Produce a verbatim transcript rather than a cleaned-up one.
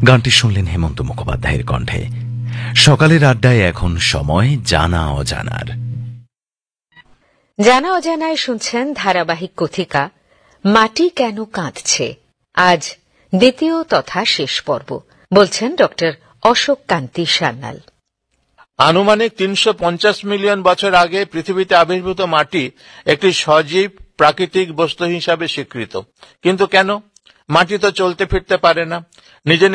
গানটি শুনলেন হেমন্ত মুখোপাধ্যায়ের কণ্ঠে। সকালের আড্ডায় এখন সময় জানা অজানার। জানা অজানায় শুনছেন ধারাবাহিক কথিকা মাটি কেন কাঁদছে। আজ দ্বিতীয় তথা শেষ পর্ব। বলছেন ডক্টর অশোক কান্তি সান্যাল। আনুমানিক তিনশো পঞ্চাশ মিলিয়ন বছর আগে পৃথিবীতে আবির্ভূত মাটি একটি সজীব প্রাকৃতিক বস্তু হিসাবে স্বীকৃত। কিন্তু কেন? মাটি তো চলতে ফিরতে পারে না, নিজে